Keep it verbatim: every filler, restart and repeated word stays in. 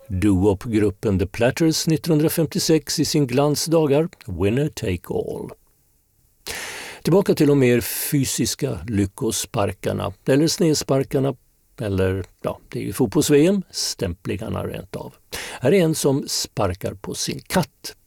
Doo-wop-gruppen The Platters nittonhundrafemtiosex i sin glansdagar, Winner Take All. Tillbaka till de mer fysiska lyckosparkarna, eller snedsparkarna, eller ja, det är ju fotbolls-V M, stämplingarna rent av. Här är en som sparkar på sin katt.